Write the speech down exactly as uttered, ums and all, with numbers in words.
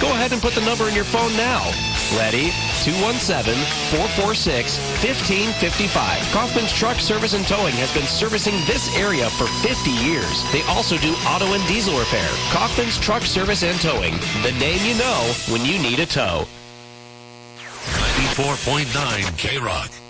Go ahead and put the number in your phone now. Ready? two one seven, four four six, one five five five. Kaufman's Truck Service and Towing has been servicing this area for fifty years. They also do auto and diesel repair. Kaufman's Truck Service and Towing. The name you know when you need a tow. ninety-four point nine K-Rock.